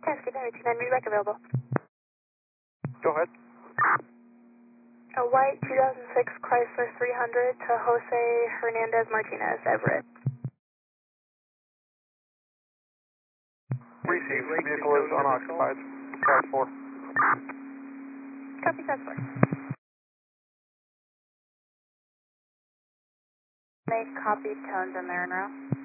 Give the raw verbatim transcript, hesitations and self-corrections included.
Yes, good night, two nine, read back available. Go ahead. A white two thousand six Chrysler three hundred to Jose Hernandez Martinez, Everett. Received. Vehicle is unoccupied. Class four. Copy, that's four. Make copy tones in there now.